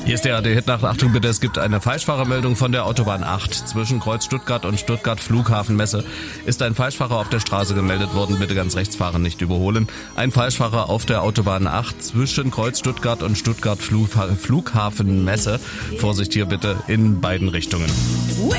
Hier ist der ARD-Hit nach. Achtung bitte, es gibt eine Falschfahrermeldung von der Autobahn 8. Zwischen Kreuz Stuttgart und Stuttgart Flughafenmesse ist ein Falschfahrer auf der Straße gemeldet worden. Bitte ganz rechts fahren, nicht überholen. Ein Falschfahrer auf der Autobahn 8 zwischen Kreuz Stuttgart und Stuttgart Flughafenmesse. Vorsicht hier bitte in beiden Richtungen.